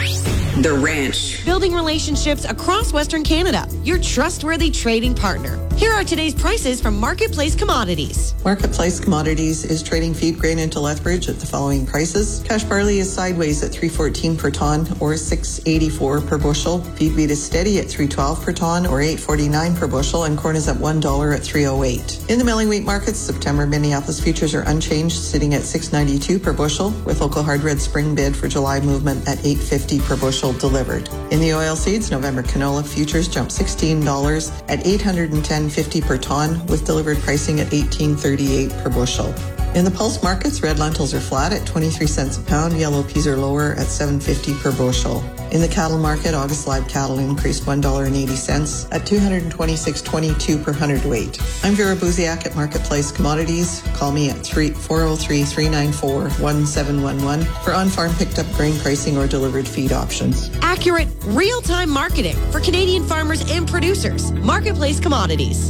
The Ranch. Building relationships across Western Canada. Your trustworthy trading partner. Here are today's prices from Marketplace Commodities. Marketplace Commodities is trading feed grain into Lethbridge at the following prices. Cash barley is sideways at $3.14 per ton or $6.84 per bushel. Feed wheat is steady at $3.12 per ton or $8.49 per bushel, and corn is at $1 at $3.08. In the milling wheat markets, September Minneapolis futures are unchanged, sitting at $6.92 per bushel, with local hard red spring bid for July movement at $8.50 per bushel delivered. In the oil seeds, November canola futures jumped $16 at $810.50 per ton, with delivered pricing at $18.38 per bushel. In the pulse markets, red lentils are flat at 23 cents a pound, yellow peas are lower at $7.50 per bushel. In the cattle market, August live cattle increased $1.80 at $226.22 per hundredweight. I'm Vera Buziak at Marketplace Commodities. Call me at 403-394-1711 for on-farm picked up grain pricing or delivered feed options. Accurate, real-time marketing for Canadian farmers and producers. Marketplace Commodities.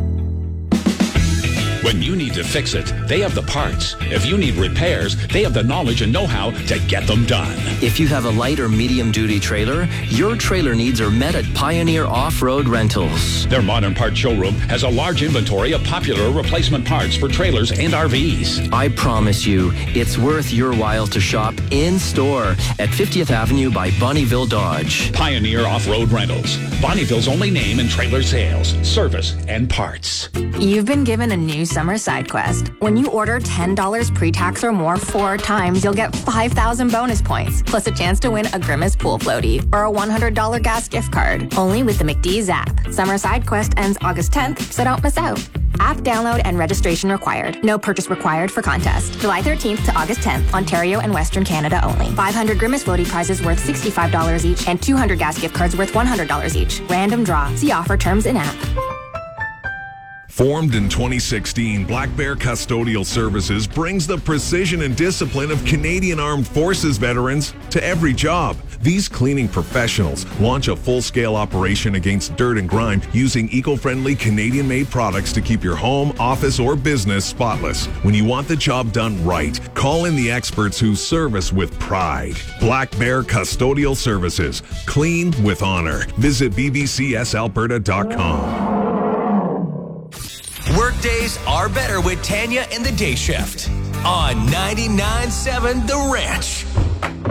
When you need to fix it, they have the parts. If you need repairs, they have the knowledge and know-how to get them done. If you have a light or medium-duty trailer, your trailer needs are met at Pioneer Off-Road Rentals. Their modern parts showroom has a large inventory of popular replacement parts for trailers and RVs. I promise you, it's worth your while to shop in-store at 50th Avenue by Bonnyville Dodge. Pioneer Off-Road Rentals. Bonnyville's only name in trailer sales, service, and parts. You've been given a new summer side quest. When you order $10 pre-tax or more 4 times, you'll get 5,000 bonus points, plus a chance to win a Grimace pool floaty or a $100 gas gift card. Only with the McDee's app. Summer side quest ends August 10th, so don't miss out. App download and registration required. No purchase required for contest. July 13th to August 10th, Ontario and Western Canada only. 500 Grimace floaty prizes worth $65 each and 200 gas gift cards worth $100 each. Random draw. See offer terms in app. Formed in 2016, Black Bear Custodial Services brings the precision and discipline of Canadian Armed Forces veterans to every job. These cleaning professionals launch a full-scale operation against dirt and grime using eco-friendly Canadian-made products to keep your home, office, or business spotless. When you want the job done right, call in the experts who service with pride. Black Bear Custodial Services. Clean with honor. Visit bbcsalberta.com. Workdays are better with Tanya and the Day Shift on 99.7 The Ranch.